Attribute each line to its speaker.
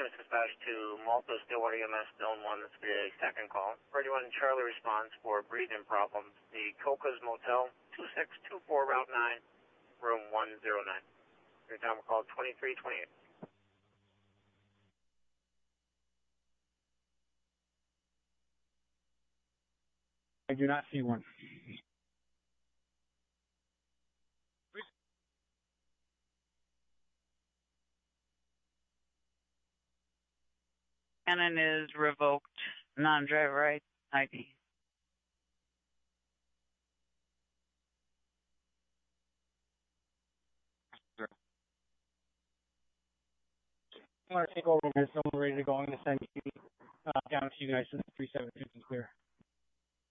Speaker 1: Units dispatched to Malta Stillwater EMS Zone 1, that's the second call. 31 Charlie responds for breathing problems. The Coca's Motel, 2624 Route 9, room 109. Your time call 2328.
Speaker 2: I do not see one.
Speaker 3: Cannon is revoked. Non-driver ID.
Speaker 2: I'm going to take over. There's someone ready to go. I'm going to send you down to you guys to the 3750 clear.